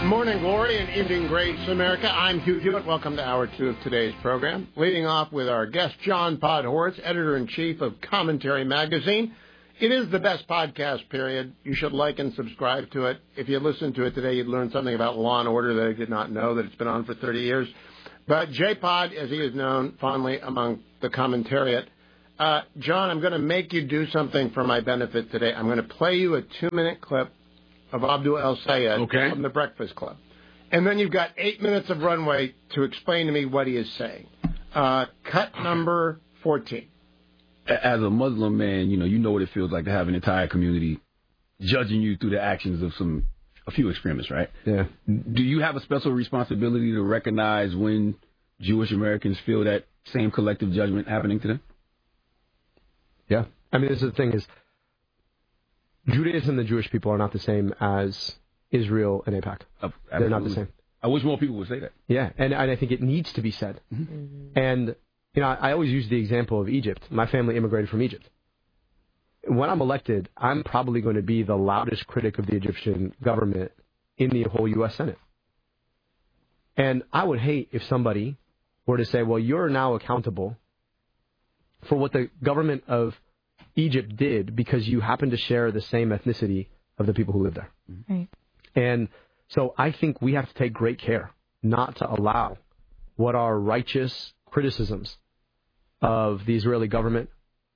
Morning glory and evening grace, America. I'm Hugh Hewitt. Welcome to Hour 2 of today's program. Leading off with our guest, John Podhoretz, Editor-in-Chief of Commentary Magazine. It is the best podcast, period. You should like and subscribe to it. If you listen to it today, you'd learn something about Law & Order that I did not know, that it's been on for 30 years. But J-Pod, as he is known fondly among the commentariat. John, I'm going to make you do something for my benefit today. I'm going to play you a 2-minute clip of Abdul El-Sayed from the Breakfast Club. And then you've got 8 minutes of runway to explain to me what he is saying. Cut number 14. As a Muslim man, you know what it feels like to have an entire community judging you through the actions of a few extremists, right? Yeah. Do you have a special responsibility to recognize when Jewish Americans feel that same collective judgment happening to them? Yeah. I mean, this is the thing is, Judaism and the Jewish people are not the same as Israel and AIPAC. They're not the same. I wish more people would say that. Yeah, and I think it needs to be said. Mm-hmm. And, I always use the example of Egypt. My family immigrated from Egypt. When I'm elected, I'm probably going to be the loudest critic of the Egyptian government in the whole U.S. Senate. And I would hate if somebody were to say, well, you're now accountable for what the government of Egypt did because you happen to share the same ethnicity of the people who live there. Right. And so I think we have to take great care not to allow what are righteous criticisms of the Israeli government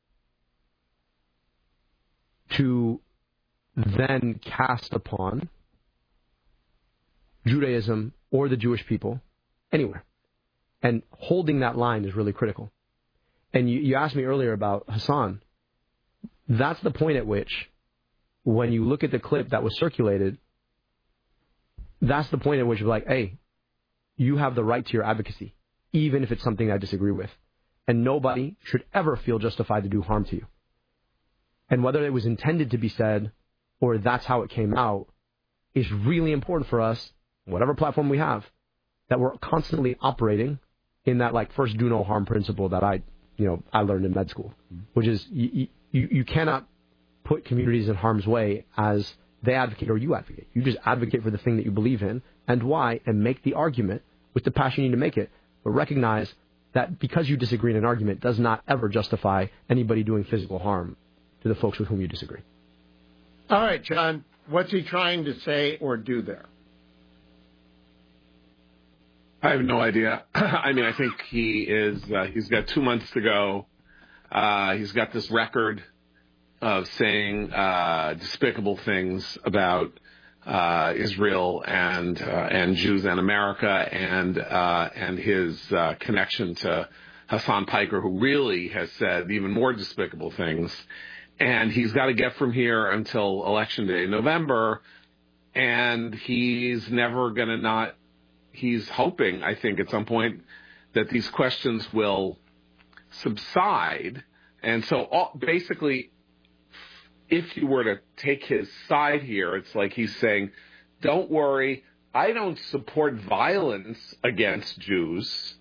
to then cast upon Judaism or the Jewish people anywhere. And holding that line is really critical. And you asked me earlier about Hassan. That's the point at which, when you look at the clip that was circulated, that's the point at which you're like, hey, you have the right to your advocacy, even if it's something I disagree with. And nobody should ever feel justified to do harm to you. And whether it was intended to be said or that's how it came out is really important for us, whatever platform we have, that we're constantly operating in that first do no harm principle that I learned in med school, which is you cannot put communities in harm's way as they advocate or you advocate. You just advocate for the thing that you believe in and why, and make the argument with the passion you need to make it, but recognize that because you disagree in an argument does not ever justify anybody doing physical harm to the folks with whom you disagree. All right, John, what's he trying to say or do there? I have no idea. I mean, I think he is, he's got 2 months to go. He's got this record of saying despicable things about Israel and Jews and America and his connection to Hassan Piker, who really has said even more despicable things. And he's got to get from here until Election Day in November, and he's never going to not. He's hoping, I think, at some point that these questions will subside. And so basically, if you were to take his side here, it's like he's saying, don't worry, I don't support violence against Jews.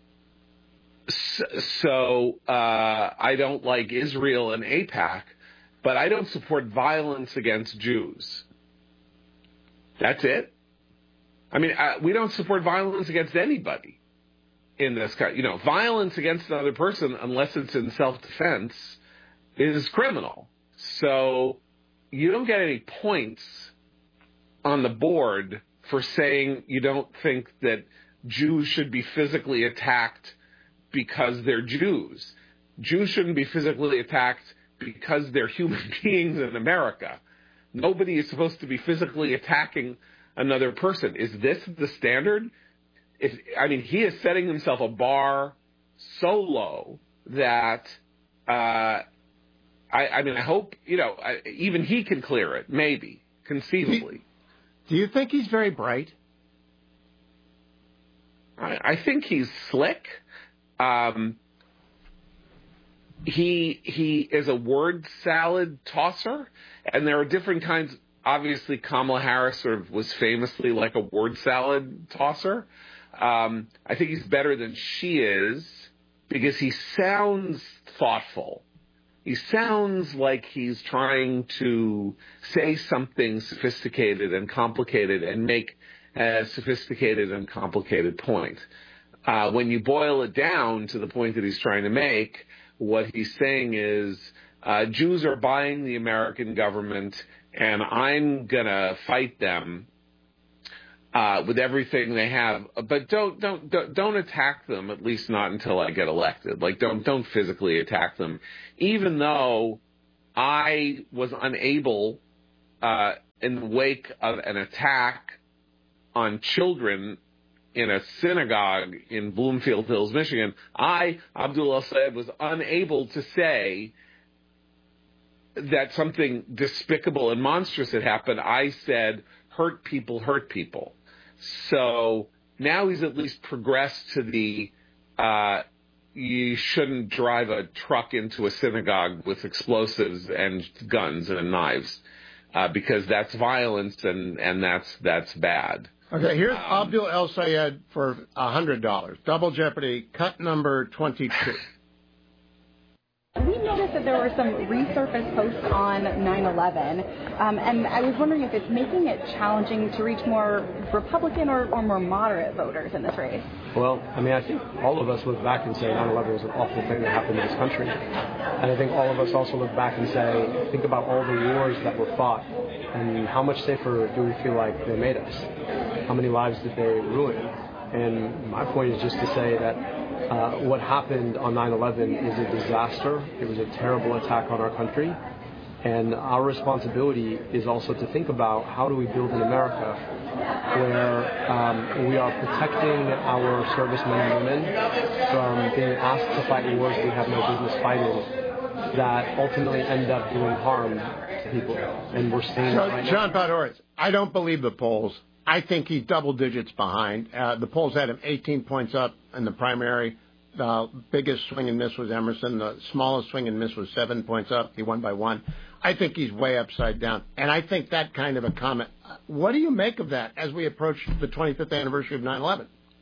So I don't like Israel and AIPAC, but I don't support violence against Jews. That's it. I mean, we don't support violence against anybody in this country. Violence against another person, unless it's in self-defense, is criminal. So you don't get any points on the board for saying you don't think that Jews should be physically attacked because they're Jews. Jews shouldn't be physically attacked because they're human beings in America. Nobody is supposed to be physically attacking another person. Is this the standard? He is setting himself a bar so low that I hope, even he can clear it, maybe, conceivably. Do you think he's very bright? I think he's slick. He is a word salad tosser, and there are different kinds. Obviously, Kamala Harris was famously like a word salad tosser. I think he's better than she is because he sounds thoughtful. He sounds like he's trying to say something sophisticated and complicated and make a sophisticated and complicated point. When you boil it down to the point that he's trying to make, what he's saying is Jews are buying the American government, and I'm going to fight them with everything they have. But don't attack them, at least not until I get elected. Like, don't physically attack them, even though I was unable, in the wake of an attack on children in a synagogue in Bloomfield Hills, Michigan, Abdul El-Sayed, was unable to say that something despicable and monstrous had happened. I said, hurt people hurt people. So now he's at least progressed to the you shouldn't drive a truck into a synagogue with explosives and guns and knives, because that's violence and that's bad. Okay, here's Abdul El-Sayed for $100. Double Jeopardy, cut number 22. We noticed that there were some resurfaced posts on 9/11, and I was wondering if it's making it challenging to reach more Republican or more moderate voters in this race. Well, I mean, I think all of us look back and say 9/11 was an awful thing that happened in this country. And I think all of us also look back and say, think about all the wars that were fought, and how much safer do we feel like they made us? How many lives did they ruin? And my point is just to say that what happened on 9/11 is a disaster. It was a terrible attack on our country. And our responsibility is also to think about how do we build an America where we are protecting our servicemen and women from being asked to fight wars we have no business fighting that ultimately end up doing harm to people. And we're seeing that right now. John Podhoretz, I don't believe the polls. I think he's double digits behind. The polls had him 18 points up in the primary. The biggest swing and miss was Emerson. The smallest swing and miss was 7 points up. He won by 1. I think he's way upside down. And I think that kind of a comment, what do you make of that as we approach the 25th anniversary of 9/11?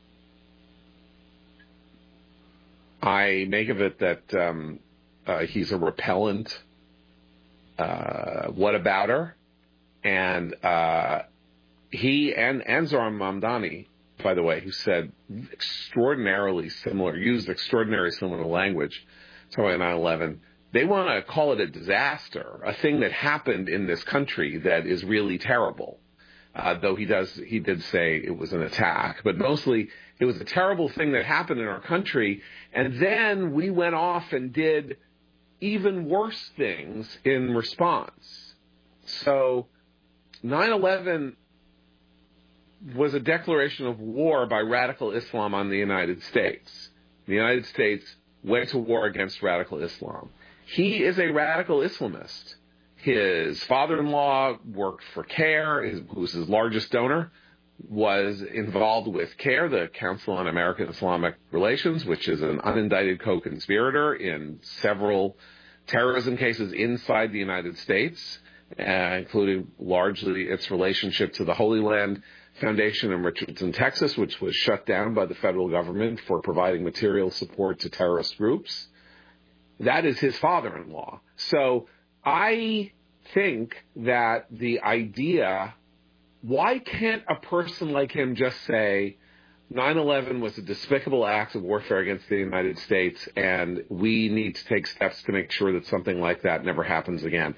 I make of it that he's a repellent whatabouter, and he and Zohran Mamdani, by the way, who said used extraordinarily similar language to 9/11. They want to call it a disaster, a thing that happened in this country that is really terrible. Though he did say it was an attack, but mostly it was a terrible thing that happened in our country. And then we went off and did even worse things in response. So 9/11 was a declaration of war by radical Islam on the United States. The United States went to war against radical Islam. He is a radical Islamist. His father-in-law worked for CARE, who was his largest donor, was involved with CARE, the Council on American Islamic Relations, which is an unindicted co-conspirator in several terrorism cases inside the United States, including largely its relationship to the Holy Land Foundation in Richardson, Texas, which was shut down by the federal government for providing material support to terrorist groups. That is his father-in-law. So I think that the idea, why can't a person like him just say 9/11 was a despicable act of warfare against the United States, and we need to take steps to make sure that something like that never happens again?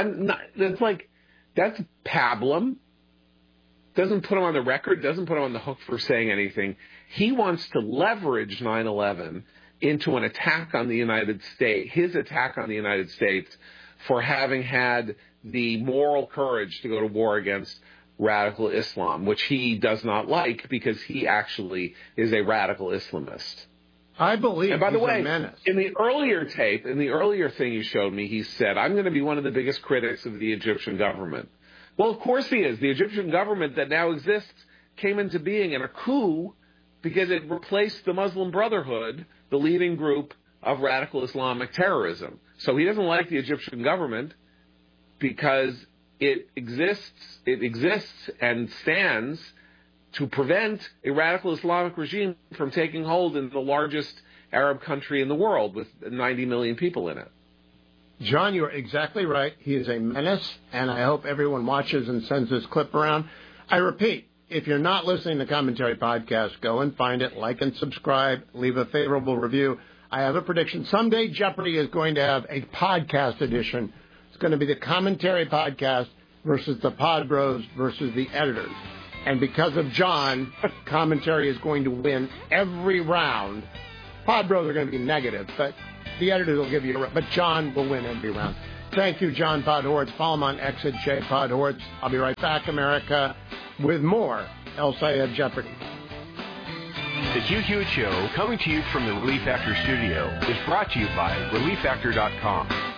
That's pablum. Doesn't put him on the record, doesn't put him on the hook for saying anything. He wants to leverage 9/11 into an attack on the United States, his attack on the United States, for having had the moral courage to go to war against radical Islam, which he does not like because he actually is a radical Islamist. I believe, and by the way, a menace. In the earlier thing you showed me, he said, I'm going to be one of the biggest critics of the Egyptian government. Well, of course he is. The Egyptian government that now exists came into being in a coup because it replaced the Muslim Brotherhood, the leading group of radical Islamic terrorism. So he doesn't like the Egyptian government because it exists and stands to prevent a radical Islamic regime from taking hold in the largest Arab country in the world with 90 million people in it. John, you're exactly right. He is a menace, and I hope everyone watches and sends this clip around. I repeat, if you're not listening to Commentary Podcast, go and find it, like and subscribe, leave a favorable review. I have a prediction. Someday Jeopardy is going to have a podcast edition. It's going to be the Commentary Podcast versus the Pod Bros versus the editors. And because of John, Commentary is going to win every round. Pod Bros are going to be negative, but the editors will give you but John will win every round. Thank you, John Podhoretz. Follow him on X at J Podhoretz. I'll be right back, America, with more El Sayed Jeopardy. The Hugh Hewitt Show, coming to you from the Relief Factor studio, is brought to you by ReliefFactor.com.